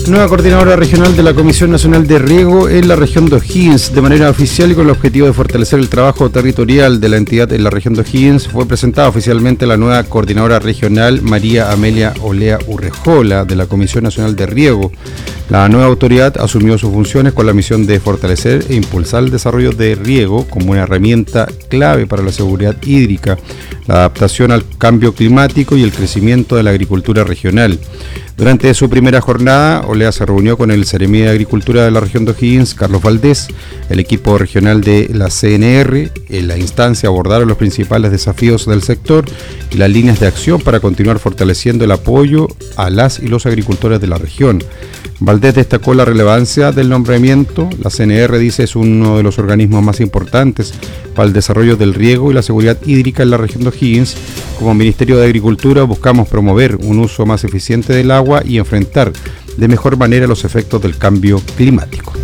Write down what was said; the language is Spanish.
Nueva coordinadora regional de la Comisión Nacional de Riego en la región de O'Higgins. De manera oficial y con el objetivo de fortalecer el trabajo territorial de la entidad en la región de O'Higgins, fue presentada oficialmente la nueva coordinadora regional María Amelia Olea Urrejola de la Comisión Nacional de Riego. La nueva autoridad asumió sus funciones con la misión de fortalecer e impulsar el desarrollo de riego como una herramienta clave para la seguridad hídrica, la adaptación al cambio climático y el crecimiento de la agricultura regional. Durante su primera jornada, Olea se reunió con el Seremi de Agricultura de la región de O'Higgins, Carlos Valdés, el equipo regional de la CNR. En la instancia abordaron los principales desafíos del sector y las líneas de acción para continuar fortaleciendo el apoyo a las y los agricultores de la región. Valdés destacó la relevancia del nombramiento. La CNR, dice, es uno de los organismos más importantes para el desarrollo del riego y la seguridad hídrica en la región de O'Higgins. Como Ministerio de Agricultura buscamos promover un uso más eficiente del agua y enfrentar de mejor manera los efectos del cambio climático.